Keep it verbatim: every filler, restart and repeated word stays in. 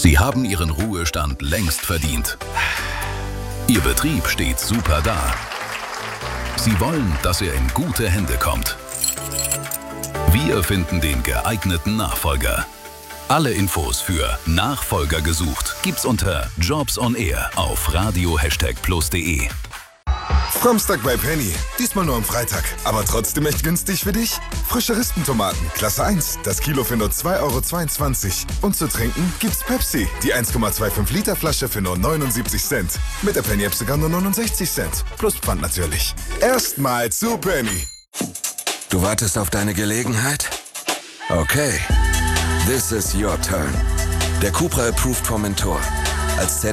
Sie haben Ihren Ruhestand längst verdient. Ihr Betrieb steht super da. Sie wollen, dass er in gute Hände kommt. Wir finden den geeigneten Nachfolger. Alle Infos für Nachfolger gesucht gibt's unter Jobs on Air auf radio plus punkt de. Samstag bei Penny. Diesmal nur am Freitag. Aber trotzdem echt günstig für dich? Frische Rispentomaten, Klasse eins. Das Kilo für nur zwei Euro zweiundzwanzig. Und zu trinken gibt's Pepsi. Die eins Komma fünfundzwanzig Liter Flasche für nur neunundsiebzig Cent. Mit der Penny-App sogar nur neunundsechzig Cent. Plus Pfand natürlich. Erstmal zu Penny. Du wartest auf deine Gelegenheit? Okay. This is your turn. Der Cupra Approved Formentor. Als